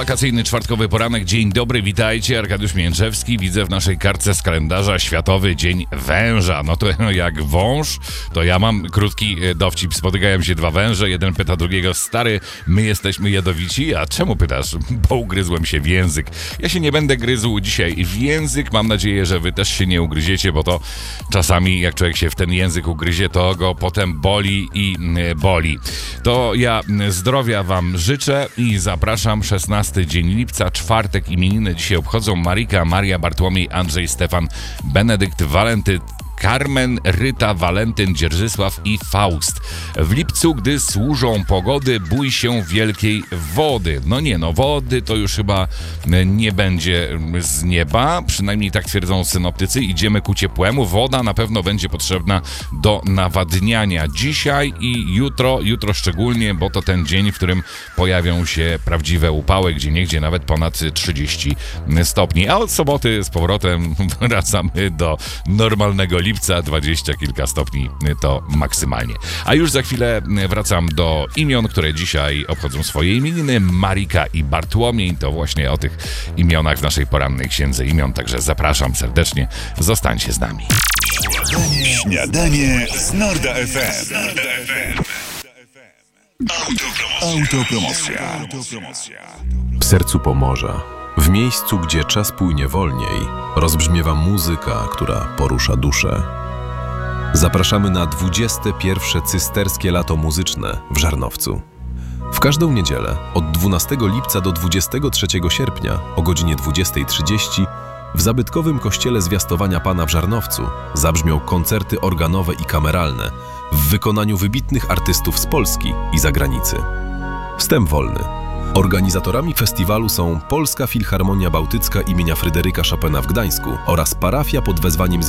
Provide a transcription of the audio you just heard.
Wakacyjny czwartkowy poranek. Dzień dobry, witajcie. Arkadiusz Międrzewski. Widzę w naszej kartce z kalendarza Światowy Dzień Węża. No to jak wąż, to ja mam krótki dowcip. Spotykają się dwa węże, jeden pyta drugiego: stary, my jesteśmy jadowici? A czemu pytasz? Bo ugryzłem się w język. Ja się nie będę gryzł dzisiaj w język. Mam nadzieję, że wy też się nie ugryziecie, bo to czasami jak człowiek się w ten język ugryzie, to go potem boli i boli. To ja zdrowia wam życzę i zapraszam. 16 dzień lipca, czwartek, imieniny dzisiaj obchodzą Marika, Maria, Bartłomiej, Andrzej, Stefan, Benedykt, Walenty, Carmen, Ryta, Walentyn, Dzierżysław i Faust. W lipcu, gdy służą pogody, bój się wielkiej wody. No wody to już chyba nie będzie z nieba, przynajmniej tak twierdzą synoptycy. Idziemy ku ciepłemu. Woda na pewno będzie potrzebna do nawadniania dzisiaj i jutro szczególnie, bo to ten dzień, w którym pojawią się prawdziwe upały, gdzieniegdzie nawet ponad 30 stopni. A od soboty z powrotem wracamy do normalnego lipca, 20 kilka stopni to maksymalnie. A już za chwilę wracam do imion, które dzisiaj obchodzą swoje imieniny. Marika i Bartłomiej, to właśnie o tych imionach w naszej porannej księdze imion, także zapraszam serdecznie, zostańcie z nami. Śniadanie z Norda FM. Autopromocja. W sercu Pomorza, w miejscu, gdzie czas płynie wolniej, rozbrzmiewa muzyka, która porusza duszę. Zapraszamy na 21. cysterskie lato muzyczne w Żarnowcu. W każdą niedzielę od 12 lipca do 23 sierpnia o godzinie 20:30 w zabytkowym kościele Zwiastowania Pana w Żarnowcu zabrzmią koncerty organowe i kameralne w wykonaniu wybitnych artystów z Polski i zagranicy. Wstęp wolny. Organizatorami festiwalu są Polska Filharmonia Bałtycka imienia Fryderyka Chopina w Gdańsku oraz parafia pod wezwaniem